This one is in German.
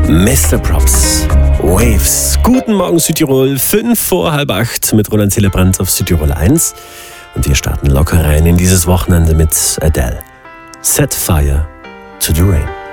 Mr. Props, Waves. Guten Morgen Südtirol, 7:55 mit Roland Celebrant auf Südtirol 1. Und wir starten locker rein in dieses Wochenende mit Adele. Set Fire to the Rain.